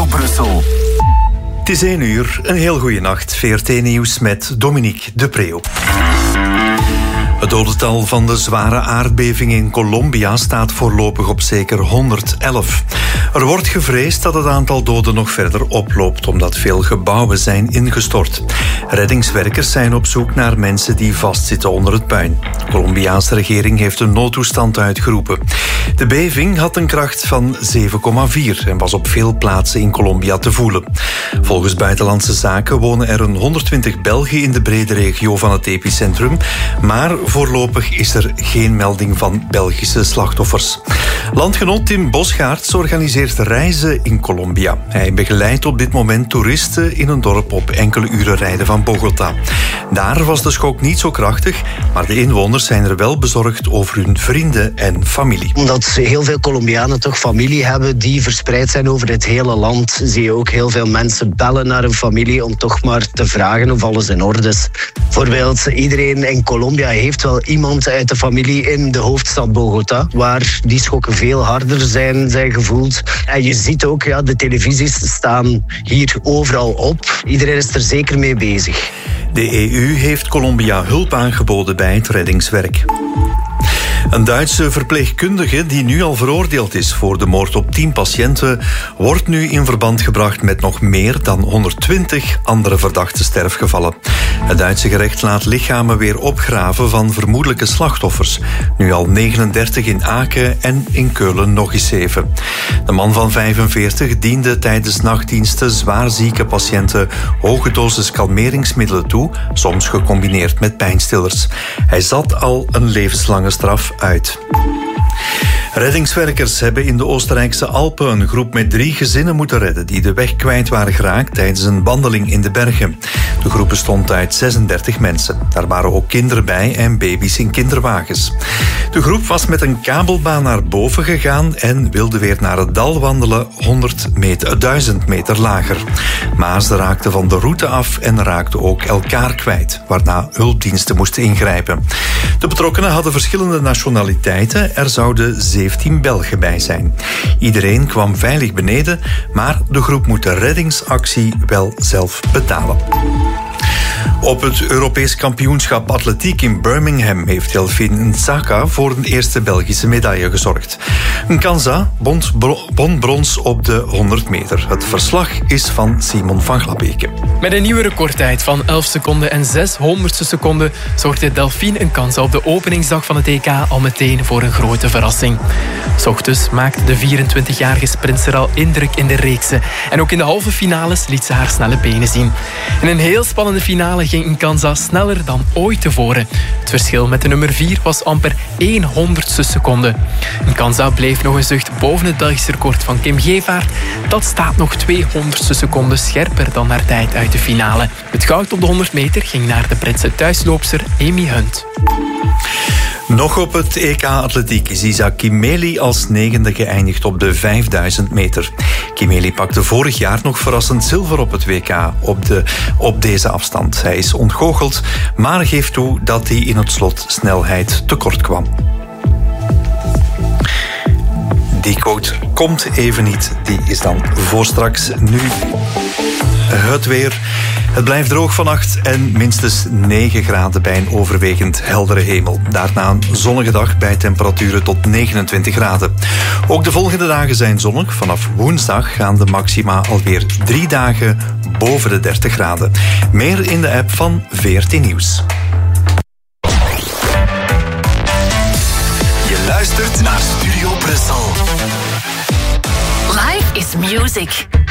Studio Brussel. Het is 1 uur, een heel goede nacht. VRT-nieuws met Dominique de Preeuw. Het dodental van de zware aardbeving in Colombia staat voorlopig op zeker 111. Er wordt gevreesd dat het aantal doden nog verder oploopt, omdat veel gebouwen zijn ingestort. Reddingswerkers zijn op zoek naar mensen die vastzitten onder het puin. De Colombiaanse regering heeft een noodtoestand uitgeroepen. De beving had een kracht van 7,4 en was op veel plaatsen in Colombia te voelen. Volgens Buitenlandse Zaken wonen er een 120 Belgen in de brede regio van het epicentrum, maar voorlopig is er geen melding van Belgische slachtoffers. Landgenoot Tim Bosgaerts organiseert reizen in Colombia. Hij begeleidt op dit moment toeristen in een dorp op enkele uren rijden van Bogota. Daar was de schok niet zo krachtig, maar de inwoners zijn er wel bezorgd over hun vrienden en familie. Omdat heel veel Colombianen toch familie hebben die verspreid zijn over het hele land, zie je ook heel veel mensen bellen naar hun familie om toch maar te vragen of alles in orde is. Bijvoorbeeld, iedereen in Colombia heeft wel iemand uit de familie in de hoofdstad Bogota, waar die schokken veel harder zijn gevoeld. En je ziet ook, de televisies staan hier overal op. Iedereen is er zeker mee bezig. De EU heeft Colombia hulp aangeboden bij het reddingswerk. Een Duitse verpleegkundige die nu al veroordeeld is voor de moord op 10 patiënten, wordt nu in verband gebracht met nog meer dan 120 andere verdachte sterfgevallen. Het Duitse gerecht laat lichamen weer opgraven van vermoedelijke slachtoffers. Nu al 39 in Aken en in Keulen nog eens 7. De man van 45 diende tijdens nachtdiensten zwaar zieke patiënten hoge dosis kalmeringsmiddelen toe, soms gecombineerd met pijnstillers. Hij zat al een levenslange straf uit. Reddingswerkers hebben in de Oostenrijkse Alpen een groep met 3 gezinnen moeten redden die de weg kwijt waren geraakt tijdens een wandeling in de bergen. De groep bestond uit 36 mensen. Daar waren ook kinderen bij en baby's in kinderwagens. De groep was met een kabelbaan naar boven gegaan en wilde weer naar het dal wandelen 1000 meter lager. Maar ze raakten van de route af en raakten ook elkaar kwijt, waarna hulpdiensten moesten ingrijpen. De betrokkenen hadden verschillende nationaliteiten. Er zouden 17 Belgen bij zijn. Iedereen kwam veilig beneden, maar de groep moet de reddingsactie wel zelf betalen. Op het Europees kampioenschap atletiek in Birmingham heeft Delphine N'Zaka voor een eerste Belgische medaille gezorgd. Nkanza won brons op de 100 meter. Het verslag is van Simon van Glabeke. Met een nieuwe recordtijd van 11 seconden en 600ste seconden zorgde Delphine Nkanza op de openingsdag van het EK al meteen voor een grote verrassing. 's Ochtends maakte de 24-jarige sprintster al indruk in de reeksen. En ook in de halve finales liet ze haar snelle benen zien. In een heel spannende finale ging Nkanza sneller dan ooit tevoren. Het verschil met de nummer 4 was amper 100ste seconde. Nkanza bleef nog een zucht boven het Belgische record van Kim Gevaert. Dat staat nog 200ste seconden scherper dan haar tijd uit de finale. Het goud op de 100 meter ging naar de Britse thuisloopster Amy Hunt. Nog op het EK Atletiek is Isaac Kimeli als 9e geëindigd op de 5000 meter. Kimeli pakte vorig jaar nog verrassend zilver op het WK op deze afstand. Hij is ontgoocheld, maar geeft toe dat hij in het slot snelheid tekort kwam. Die quote komt even niet, die is dan voor straks. Nu het weer. Het blijft droog vannacht en minstens 9 graden bij een overwegend heldere hemel. Daarna een zonnige dag bij temperaturen tot 29 graden. Ook de volgende dagen zijn zonnig. Vanaf woensdag gaan de maxima alweer 3 dagen boven de 30 graden. Meer in de app van VRT Nieuws. Je luistert naar Studio Brussel. Life is music.